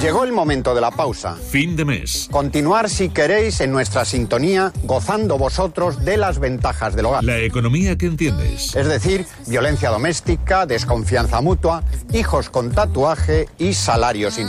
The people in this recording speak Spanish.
Llegó el momento de la pausa. Fin de mes. Continuar si queréis en nuestra sintonía, gozando vosotros de las ventajas del hogar. La economía que entiendes. Es decir, violencia doméstica, desconfianza mutua, hijos con tatuaje y salarios